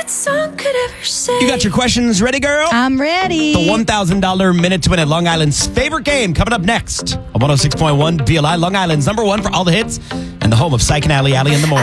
that song could ever say. You got your questions ready, girl? I'm ready. The $1,000 Minute to Win at Long Island's favorite game coming up next on 106.1 BLI, Long Island's #1 for all the hits and the home of Psych and Alley in the morning.